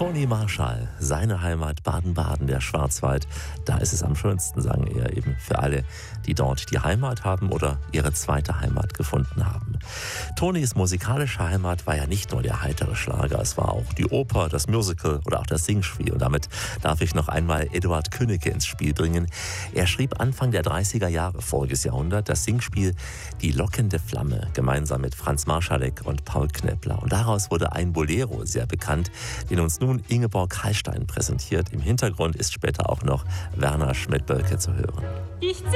Toni Marshall, seine Heimat Baden-Baden, der Schwarzwald, da ist es am schönsten, sagen er eben für alle, die dort die Heimat haben oder ihre zweite Heimat gefunden haben. Tonis musikalische Heimat war ja nicht nur der heitere Schlager, es war auch die Oper, das Musical oder auch das Singspiel. Und damit darf ich noch einmal Eduard Künneke ins Spiel bringen. Er schrieb Anfang der 30er Jahre voriges Jahrhundert das Singspiel Die lockende Flamme gemeinsam mit Franz Marschalek und Paul Knäppler. Und daraus wurde ein Bolero sehr bekannt, den uns nun Ingeborg Hallstein präsentiert. Im Hintergrund ist später auch noch Werner Schmidt-Bölke zu hören.